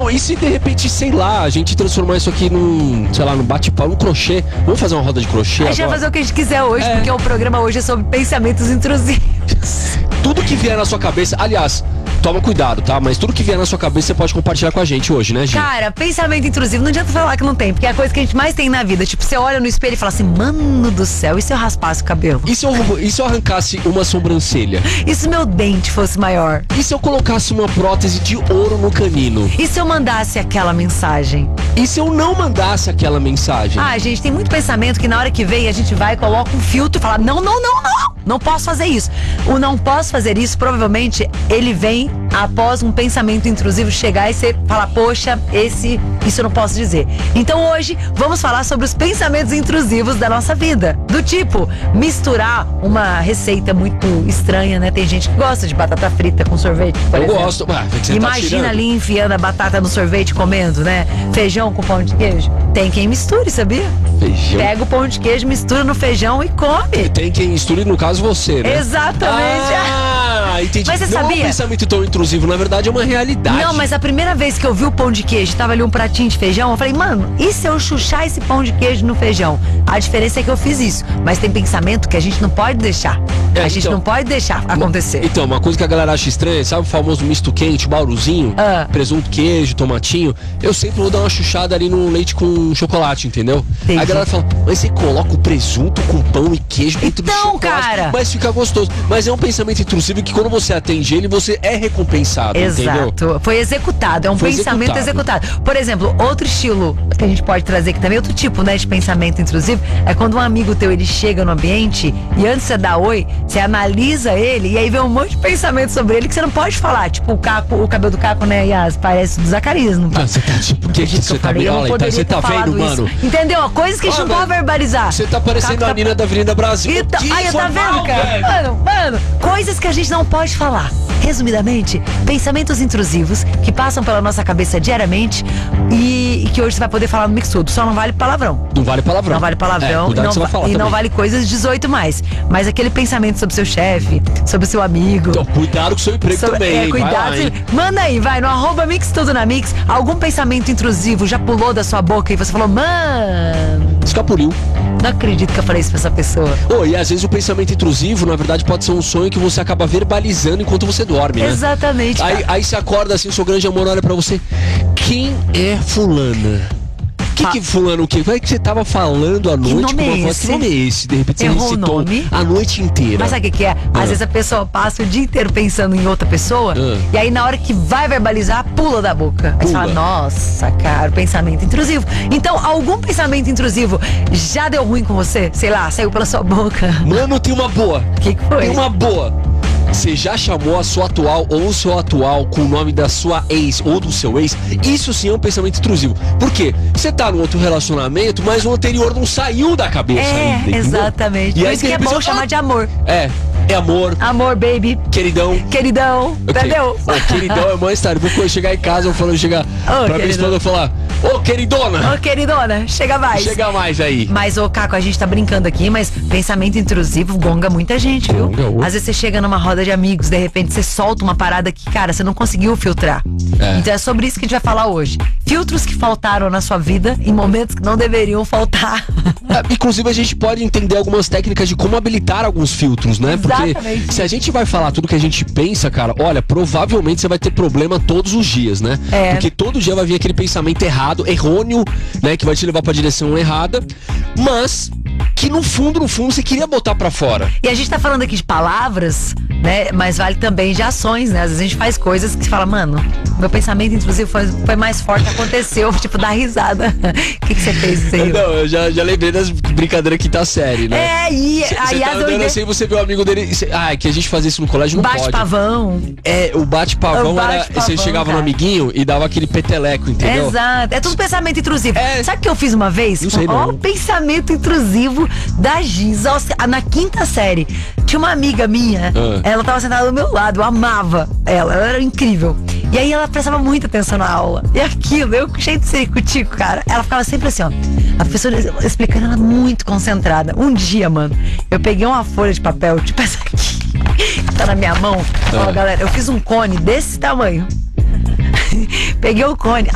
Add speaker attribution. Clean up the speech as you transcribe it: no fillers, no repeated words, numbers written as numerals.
Speaker 1: Então, e se de repente, sei lá, a gente transformar isso aqui num, sei lá, num bate-papo, num crochê? Vamos fazer uma roda de crochê
Speaker 2: A gente vai
Speaker 1: agora?
Speaker 2: fazer o que a gente quiser hoje, porque o programa hoje é sobre pensamentos intrusivos.
Speaker 1: Tudo que vier na sua cabeça, aliás, toma cuidado, tá? Mas tudo que vier na sua cabeça você pode compartilhar com a gente hoje, né, Gi?
Speaker 2: Cara, pensamento intrusivo, não adianta falar que não tem, porque é a coisa que a gente mais tem na vida. Tipo, você olha no espelho e fala assim, mano do céu, e se eu raspasse o cabelo?
Speaker 1: E se eu arrancasse uma sobrancelha?
Speaker 2: E se meu dente fosse maior?
Speaker 1: E se eu colocasse uma prótese de ouro no canino?
Speaker 2: E se eu mandasse aquela mensagem?
Speaker 1: E se eu não mandasse aquela mensagem?
Speaker 2: Ah, gente, tem muito pensamento que na hora que vem a gente vai, coloca um filtro e fala, não posso fazer isso. O não posso fazer isso, provavelmente, ele vem após um pensamento intrusivo chegar e você falar, poxa, isso eu não posso dizer. Então hoje, vamos falar sobre os pensamentos intrusivos da nossa vida. Do tipo, misturar uma receita muito estranha, né? Tem gente que gosta de batata frita com sorvete, por exemplo.
Speaker 1: Gosto. Você
Speaker 2: Imagina
Speaker 1: tá
Speaker 2: ali enfiando a batata no sorvete comendo, né? Feijão com pão de queijo. Tem quem misture, sabia?
Speaker 1: Feijão.
Speaker 2: Pega o pão de queijo, mistura no feijão e come.
Speaker 1: Tem quem misture, no caso, você, né?
Speaker 2: Exatamente.
Speaker 1: Entendi.
Speaker 2: Mas você
Speaker 1: não
Speaker 2: sabia?
Speaker 1: É um pensamento tão intrusivo, na verdade é uma realidade.
Speaker 2: Não, mas a primeira vez que eu vi o pão de queijo, tava ali um pratinho de feijão, eu falei, mano, e se eu chuchar esse pão de queijo no feijão? A diferença é que eu fiz isso, mas tem pensamento que a gente não pode deixar. A gente não pode deixar acontecer.
Speaker 1: Então, uma coisa que a galera acha estranha, sabe o famoso misto quente, o bauruzinho? Presunto, queijo, tomatinho. Eu sempre vou dar uma chuchada ali no leite com chocolate, entendeu?
Speaker 2: Entendi.
Speaker 1: Aí a galera fala, mas você coloca o presunto com pão e queijo dentro do chocolate,
Speaker 2: cara,
Speaker 1: mas fica gostoso. Mas é um pensamento intrusivo que quando você atende ele, você é recompensado, entendeu?
Speaker 2: Exato. Foi executado, é um pensamento executado. Por exemplo, outro estilo que a gente pode trazer aqui também, outro tipo, né, de pensamento intrusivo, é quando um amigo teu, ele chega no ambiente e antes de você dar oi, você analisa ele e aí vem um monte de pensamento sobre ele que você não pode falar. Tipo, o cabelo do Caco, né, Yas, parece do Zacarias, não
Speaker 1: Você tá tipo, que você tá bem? Olha, você tá vendo, mano?
Speaker 2: Entendeu? Coisas que a gente não pode verbalizar.
Speaker 1: Você tá parecendo a Nina da Avenida Brasil.
Speaker 2: Então, aí, tá vendo, cara? Mano, coisas que a gente não pode falar. Resumidamente, pensamentos intrusivos que passam pela nossa cabeça diariamente e que hoje você vai poder falar no Mixudo. Só não vale palavrão.
Speaker 1: Não vale palavrão.
Speaker 2: Não vale palavrão e não vale coisas 18 mais. Mas aquele pensamento sobre seu chefe, sobre seu amigo.
Speaker 1: Então, cuidado com o seu emprego também.
Speaker 2: Cuidado.
Speaker 1: Vai lá,
Speaker 2: manda aí, vai, no @Mixtudo na Mix. Algum pensamento intrusivo já pulou da sua boca e você falou, mano.
Speaker 1: Escapuliu.
Speaker 2: Não acredito que eu falei isso pra essa pessoa.
Speaker 1: E às vezes o pensamento intrusivo, na verdade, pode ser um sonho que você acaba verbalizando enquanto você dorme, né?
Speaker 2: Exatamente.
Speaker 1: Aí você acorda assim, seu grande amor olha pra você. Quem é fulana? Que fulano o quê? Qual é que você tava falando à noite com uma voz? Que nome é esse? De repente você recitou a noite inteira.
Speaker 2: Mas sabe o que é? Às vezes a pessoa passa o dia inteiro pensando em outra pessoa e aí na hora que vai verbalizar, pula da boca. Aí você fala, nossa, cara, pensamento intrusivo. Então, algum pensamento intrusivo já deu ruim com você? Sei lá, saiu pela sua boca.
Speaker 1: Mano, tem uma boa.
Speaker 2: O que foi?
Speaker 1: Tem uma boa. Você já chamou a sua atual ou o seu atual com o nome da sua ex ou do seu ex? Isso sim é um pensamento intrusivo. Por quê? Você tá num outro relacionamento, mas o anterior não saiu da cabeça ainda, entendeu?
Speaker 2: Exatamente.
Speaker 1: E
Speaker 2: Por
Speaker 1: aí
Speaker 2: isso que é bom chamar de amor.
Speaker 1: É amor.
Speaker 2: Amor, baby.
Speaker 1: Queridão.
Speaker 2: Entendeu?
Speaker 1: Queridão é mais tarde. Vou chegar em casa, eu falo, chegar pra minha esposa e falar, queridona, chega mais. Chega mais aí.
Speaker 2: Mas, Caco, a gente tá brincando aqui, mas pensamento intrusivo gonga muita gente, viu? Às vezes você chega numa roda de amigos, de repente você solta uma parada que, cara, você não conseguiu filtrar. Então é sobre isso que a gente vai falar hoje. Filtros que faltaram na sua vida em momentos que não deveriam faltar.
Speaker 1: Inclusive, a gente pode entender algumas técnicas de como habilitar alguns filtros, né? Porque se a gente vai falar tudo que a gente pensa, cara, olha, provavelmente você vai ter problema todos os dias, né? Porque todo dia vai vir aquele pensamento errôneo, né? Que vai te levar pra direção errada, mas que no fundo você queria botar pra fora.
Speaker 2: E a gente tá falando aqui de palavras, né? Mas vale também de ações, né? Às vezes a gente faz coisas que você fala, mano, meu pensamento inclusive foi mais forte, aconteceu, tipo, dar risada. O que você fez aí?
Speaker 1: Não, eu já lembrei das brincadeiras que tá série, né?
Speaker 2: Você
Speaker 1: tá andando assim, você vê o amigo dele, que a gente fazia isso no colégio, não pode.
Speaker 2: Bate-pavão.
Speaker 1: O bate-pavão era, você chegava no amiguinho e dava aquele peteleco, entendeu?
Speaker 2: Exato, é tudo pensamento intrusivo. Sabe o que eu fiz uma vez?
Speaker 1: Não sei não.
Speaker 2: Pensamento intrusivo da Giza, na 5ª série. Tinha uma amiga minha, ela tava sentada do meu lado, eu amava ela era incrível. E aí ela prestava muita atenção na aula. E aquilo, eu cheio de circo-tico, cara. Ela ficava sempre assim, ó. A professora explicando, ela muito concentrada. Um dia, mano, eu peguei uma folha de papel, tipo essa aqui, que tá na minha mão. Ó, galera, eu fiz um cone desse tamanho. Peguei o cone.